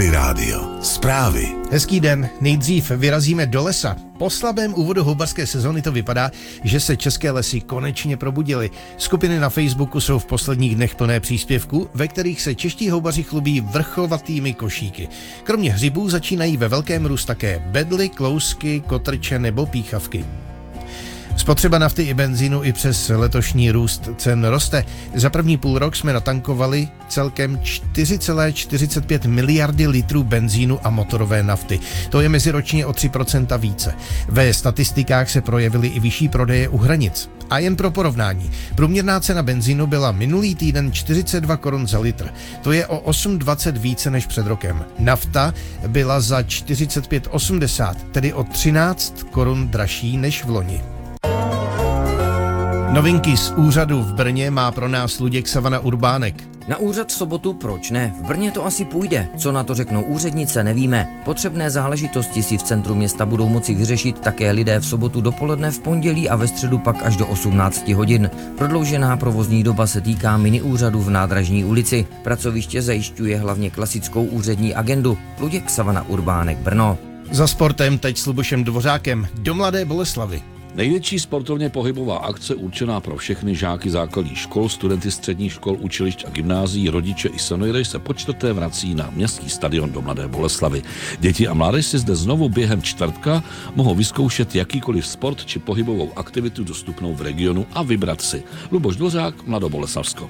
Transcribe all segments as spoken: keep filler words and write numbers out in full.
Country Rádio. Zprávy. Hezký den, nejdřív vyrazíme do lesa. Po slabém úvodu houbařské sezóny to vypadá, že se české lesy konečně probudily. Skupiny na Facebooku jsou v posledních dnech plné příspěvků, ve kterých se čeští houbaři chlubí vrchovatými košíky. Kromě hřibů začínají ve velkém růst také bedly, klousky, kotrče nebo píchavky. Spotřeba nafty i benzínu i přes letošní růst cen roste. Za první půl rok jsme natankovali celkem čtyři celé čtyřicet pět miliardy litrů benzínu a motorové nafty. To je meziročně o tři procenta více. Ve statistikách se projevily i vyšší prodeje u hranic. A jen pro porovnání, průměrná cena benzínu byla minulý týden čtyřicet dva korun za litr. To je o osm dvacet více než před rokem. Nafta byla za čtyřicet pět osmdesát, tedy o třináct korun dražší než v loni. Novinky z úřadu v Brně má pro nás Luděk Savana Urbánek. Na úřad v sobotu proč ne? V Brně to asi půjde. Co na to řeknou úřednice, nevíme. Potřebné záležitosti si v centru města budou moci vyřešit také lidé v sobotu dopoledne, v pondělí a ve středu pak až do osmnácti hodin. Prodloužená provozní doba se týká mini úřadu v Nádražní ulici. Pracoviště zajišťuje hlavně klasickou úřední agendu. Luděk Savana Urbánek, Brno. Za sportem teď s Lubošem Dvořákem do Mladé Boleslavi. Největší sportovně pohybová akce určená pro všechny žáky základních škol, studenty středních škol, učilišť a gymnázií, rodiče i seniory se po čtvrté vrací na městský stadion do Mladé Boleslavi. Děti a mládež si zde znovu během čtvrtka mohou vyzkoušet jakýkoliv sport či pohybovou aktivitu dostupnou v regionu a vybrat si. Luboš Dvořák, Mladoboleslavsko.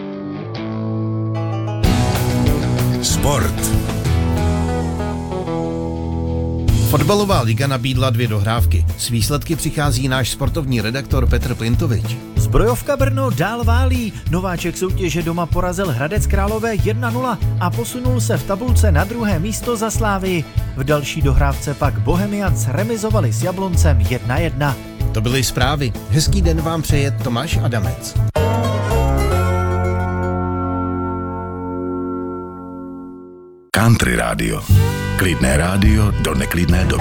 Sport. Fotbalová liga nabídla dvě dohrávky. S výsledky přichází náš sportovní redaktor Petr Plintovič. Zbrojovka Brno dál válí. Nováček soutěže doma porazil Hradec Králové jedna nula a posunul se v tabulce na druhé místo za Slávii. V další dohrávce pak Bohemians remizovali s Jabloncem jedna jedna. To byly zprávy. Hezký den vám přeje Tomáš Adamec. Country Rádio. Klidné rádio do neklidné doby.